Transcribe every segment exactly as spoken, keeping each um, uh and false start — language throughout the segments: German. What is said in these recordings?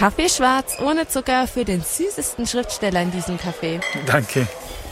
Kaffee schwarz ohne Zucker für den süßesten Schriftsteller in diesem Café. Danke.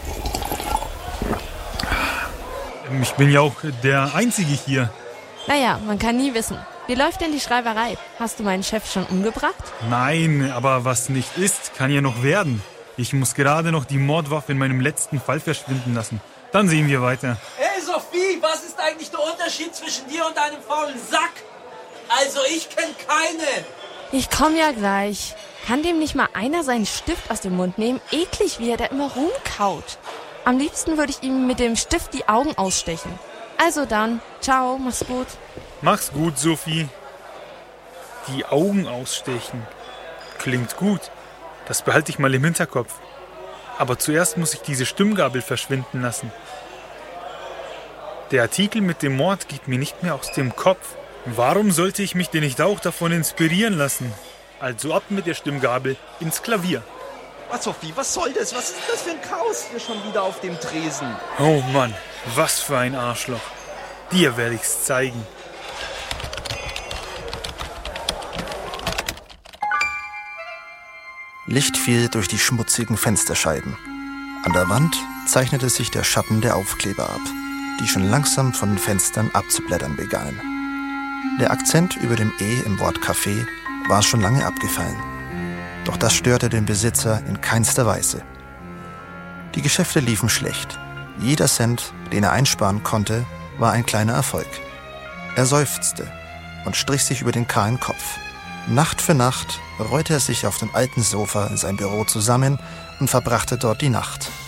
Ich bin ja auch der Einzige hier. Naja, man kann nie wissen. Wie läuft denn die Schreiberei? Hast du meinen Chef schon umgebracht? Nein, aber was nicht ist, kann ja noch werden. Ich muss gerade noch die Mordwaffe in meinem letzten Fall verschwinden lassen. Dann sehen wir weiter. Hey Sophie, was ist eigentlich der Unterschied zwischen dir und deinem faulen Sack? Also ich kenne keine. Ich komm ja gleich. Kann dem nicht mal einer seinen Stift aus dem Mund nehmen? Eklig, wie er da immer rumkaut. Am liebsten würde ich ihm mit dem Stift die Augen ausstechen. Also dann, ciao, mach's gut. Mach's gut, Sophie. Die Augen ausstechen. Klingt gut. Das behalte ich mal im Hinterkopf. Aber zuerst muss ich diese Stimmgabel verschwinden lassen. Der Artikel mit dem Mord geht mir nicht mehr aus dem Kopf. Warum sollte ich mich denn nicht auch davon inspirieren lassen? Also ab mit der Stimmgabel ins Klavier. Was, Sophie, was soll das? Was ist das für ein Chaos hier schon wieder auf dem Tresen? Oh Mann, was für ein Arschloch. Dir werde ich's zeigen. Licht fiel durch die schmutzigen Fensterscheiben. An der Wand zeichnete sich der Schatten der Aufkleber ab, die schon langsam von den Fenstern abzublättern begannen. Der Akzent über dem E im Wort Café war schon lange abgefallen. Doch das störte den Besitzer in keinster Weise. Die Geschäfte liefen schlecht. Jeder Cent, den er einsparen konnte, war ein kleiner Erfolg. Er seufzte und strich sich über den kahlen Kopf. Nacht für Nacht rollte er sich auf dem alten Sofa in sein Büro zusammen und verbrachte dort die Nacht.